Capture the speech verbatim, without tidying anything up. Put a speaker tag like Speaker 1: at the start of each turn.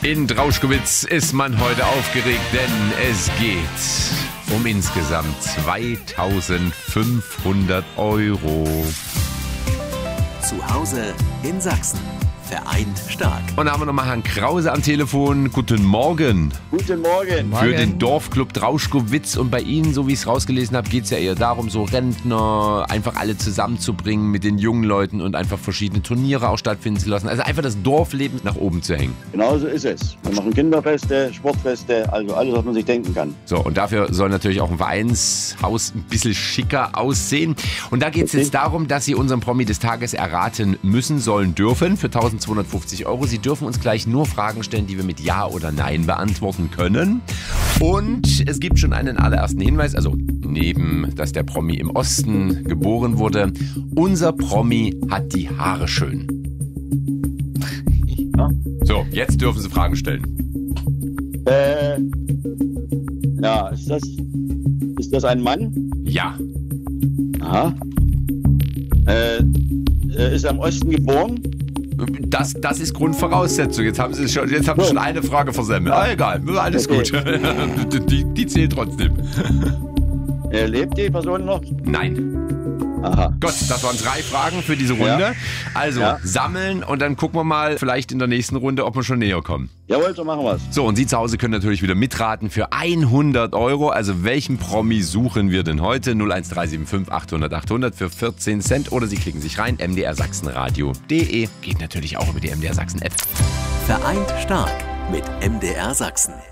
Speaker 1: In Drauschkowitz ist man heute aufgeregt, denn es geht um insgesamt zweitausendfünfhundert Euro.
Speaker 2: Zu Hause in Sachsen. Vereint stark.
Speaker 1: Und da haben wir nochmal Herrn Krause am Telefon. Guten Morgen.
Speaker 3: Guten Morgen.
Speaker 1: Für den Dorfclub Drauschkowitz. Und bei Ihnen, so wie ich es rausgelesen habe, geht es ja eher darum, so Rentner einfach alle zusammenzubringen mit den jungen Leuten und einfach verschiedene Turniere auch stattfinden zu lassen. Also einfach das Dorfleben nach oben zu hängen.
Speaker 3: Genau so ist es. Wir machen Kinderfeste, Sportfeste, also alles, was man sich denken kann.
Speaker 1: So, und dafür soll natürlich auch ein Vereinshaus ein bisschen schicker aussehen. Und da geht es jetzt darum, dass Sie unseren Promi des Tages erraten müssen, sollen, dürfen für eintausendzweihundertfünfzig Euro. Sie dürfen uns gleich nur Fragen stellen, die wir mit Ja oder Nein beantworten können. Und es gibt schon einen allerersten Hinweis, also neben, dass der Promi im Osten geboren wurde, unser Promi hat die Haare schön.
Speaker 3: Ja.
Speaker 1: So, jetzt dürfen Sie Fragen stellen.
Speaker 3: Äh, ja, ist das, ist das ein Mann?
Speaker 1: Ja.
Speaker 3: Aha. Äh, ist er im Osten geboren?
Speaker 1: Das, das ist Grundvoraussetzung. Jetzt haben Sie schon, jetzt haben Sie schon eine Frage versemmelt. Ah, egal, alles gut. Die, die zählt trotzdem.
Speaker 3: Äh, lebt die Person noch?
Speaker 1: Nein.
Speaker 3: Aha.
Speaker 1: Gut, das waren drei Fragen für diese Runde.
Speaker 3: Ja.
Speaker 1: Also
Speaker 3: Ja.
Speaker 1: sammeln und dann gucken wir mal vielleicht in der nächsten Runde, ob wir schon näher kommen.
Speaker 3: Jawohl, so machen wir's.
Speaker 1: So, und Sie zu Hause können natürlich wieder mitraten für hundert Euro. Also welchen Promi suchen wir denn heute? null eins drei sieben fünf achthundert achthundert für vierzehn Cent. Oder Sie klicken sich rein, m d r sachsenradio punkt d e. Geht natürlich auch über die M D R Sachsen App.
Speaker 2: Vereint stark mit M D R Sachsen.